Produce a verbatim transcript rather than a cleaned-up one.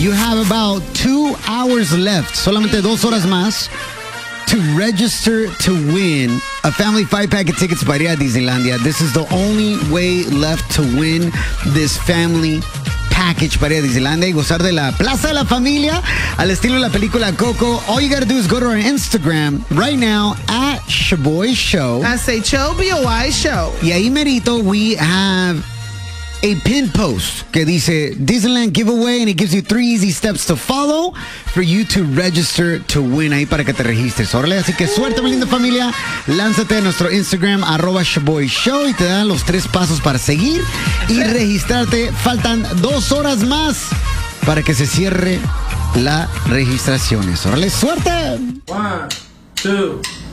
You have about two hours left. Solamente dos horas más to register to win a family five pack of tickets para ir a Disneylandia. This is the only way left to win this family package para ir a Disneylandia y gozar de la Plaza de la Familia al estilo de la película Coco. All you gotta do is go to our Instagram right now at Shaboy Show. S H O B O Y Show. Y ahí merito we have a pin post que dice Disneyland giveaway, and it gives you three easy steps to follow for you to register to win, ahí para que te registres. Órale, así que suerte, mi linda familia. Lánzate a nuestro Instagram, arroba Shaboy Show, y te dan los tres pasos para seguir y registrarte. Faltan dos horas más para que se cierre la registración. Órale, suerte. One, two.